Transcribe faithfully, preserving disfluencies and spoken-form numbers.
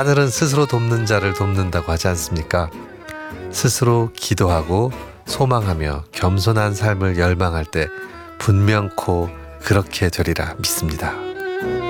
하늘은 스스로 돕는 자를 돕는다고 하지 않습니까? 스스로 기도하고 소망하며 겸손한 삶을 열망할 때 분명코 그렇게 되리라 믿습니다.